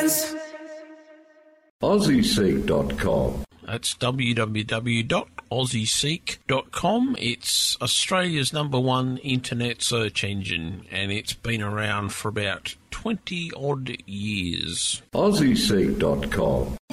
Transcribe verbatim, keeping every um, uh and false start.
friends. Aussie Seek dot com. That's w w w dot aussie seek dot com. It's Australia's number one internet search engine, and it's been around for about twenty odd years. Aussie Seek dot com.